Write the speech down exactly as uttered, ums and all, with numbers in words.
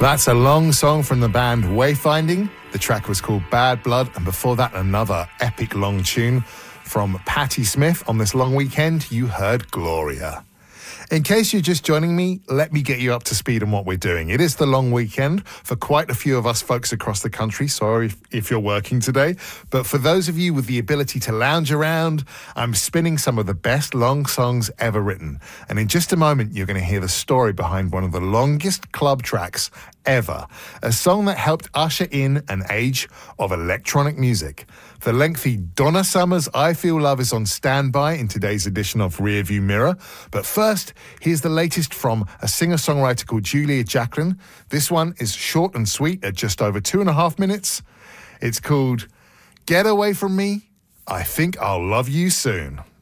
That's a long song from the band Wayfinding. The track was called Bad Blood, and before that, another epic long tune from Patti Smith. On this long weekend, you heard Gloria. In case you're just joining me, let me get you up to speed on what we're doing. It is the long weekend for quite a few of us folks across the country. Sorry if, if you're working today. But for those of you with the ability to lounge around, I'm spinning some of the best long songs ever written. And in just a moment, you're going to hear the story behind one of the longest club tracks ever. A song that helped usher in an age of electronic music. The lengthy Donna Summer's I Feel Love is on standby in today's edition of Rearview Mirror. But first, here's the latest from a singer-songwriter called Julia Jacklin. This one is short and sweet at just over two and a half minutes. It's called Get Away From Me, I Think I'll Love You Soon.